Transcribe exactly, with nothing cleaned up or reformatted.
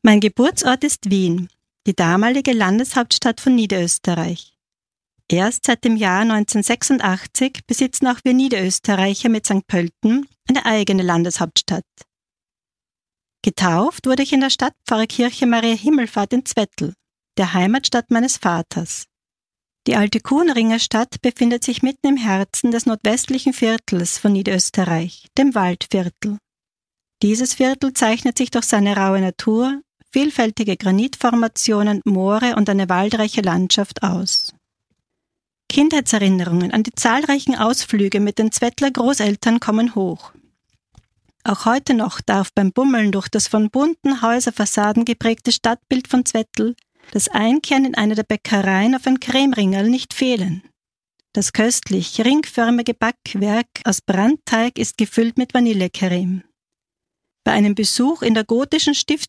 Mein Geburtsort ist Wien, die damalige Landeshauptstadt von Niederösterreich. Erst seit dem Jahr neunzehnhundertsechsundachtzig besitzen auch wir Niederösterreicher mit Sankt Pölten eine eigene Landeshauptstadt. Getauft wurde ich in der Stadtpfarrkirche Maria Himmelfahrt in Zwettl, der Heimatstadt meines Vaters. Die alte Kuhnringer Stadt befindet sich mitten im Herzen des nordwestlichen Viertels von Niederösterreich, dem Waldviertel. Dieses Viertel zeichnet sich durch seine raue Natur, vielfältige Granitformationen, Moore und eine waldreiche Landschaft aus. Kindheitserinnerungen an die zahlreichen Ausflüge mit den Zwettler Großeltern kommen hoch. Auch heute noch darf beim Bummeln durch das von bunten Häuserfassaden geprägte Stadtbild von Zwettl das Einkehren in eine der Bäckereien auf ein Cremeringerl nicht fehlen. Das köstlich ringförmige Backwerk aus Brandteig ist gefüllt mit Vanillecreme. Bei einem Besuch in der gotischen Stift